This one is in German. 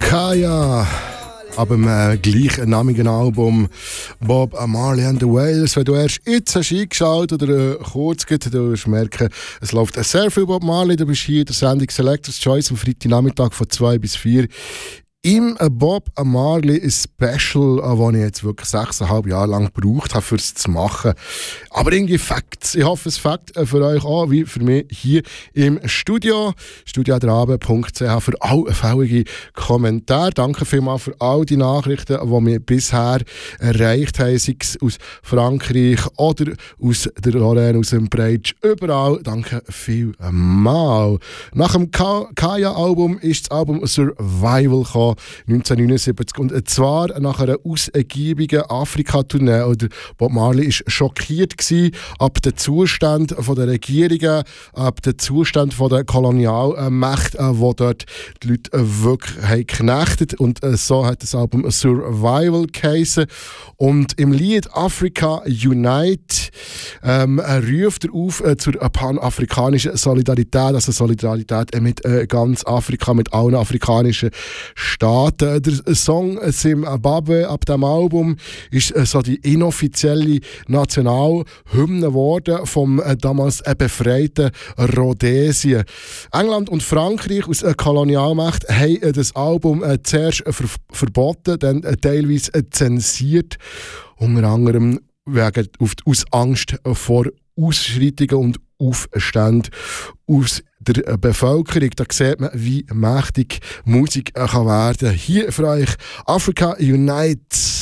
Kaya, aber dem gleichnamigen Album Bob Marley and the Wailers. Wenn du erst jetzt hast eingeschaltet oder kurz geht, du wirst merken, es läuft sehr viel Bob Marley. Du bist hier in der Sendung Selector's Choice am Freitagnachmittag von 2 bis 4. Im Bob Marley Special, das ich jetzt wirklich 6,5 Jahre lang gebraucht habe, um es zu machen. Aber irgendwie Facts. Ich hoffe, es Fakt für euch auch, wie für mich hier im Studio. studioadrabe.ch für allfällige Kommentare. Danke vielmals für all die Nachrichten, die wir bisher erreicht haben, sei es aus Frankreich oder aus der Lorraine, aus dem Breitsch. Überall. Danke vielmals. Nach dem Kaya-Album ist das Album Survival gekommen. 1979. Und zwar nach einer ausgiebigen Afrika-Tournee. Oder Bob Marley war schockiert ab den Zustand der Regierungen, ab den Zustand der Kolonialmächte, wo dort die Leute wirklich geknechtet haben. Und so hat das Album Survival geheißen. Und im Lied Africa Unite ruft er auf zur panafrikanischen Solidarität, also Solidarität mit ganz Afrika, mit allen afrikanischen Staaten. Der Song Zimbabwe ab dem Album ist so die inoffizielle Nationalhymne geworden vom damals befreiten Rhodesien. England und Frankreich aus Kolonialmacht haben das Album zuerst verboten, dann teilweise zensiert, unter anderem aus Angst vor Ausschreitungen und Aufständen aus der Bevölkerung. Da sieht man, wie mächtig Musik kann werden. Hier für euch Africa Unite.